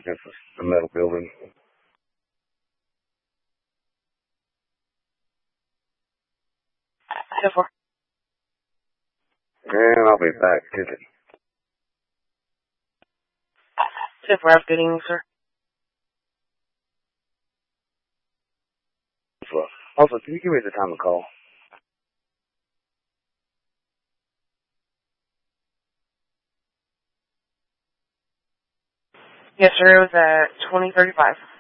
against the metal building. So far. And I'll be back. So far, have a good evening, sir. Also, can you give me the time to call? Yes, sir. It was at 20:35.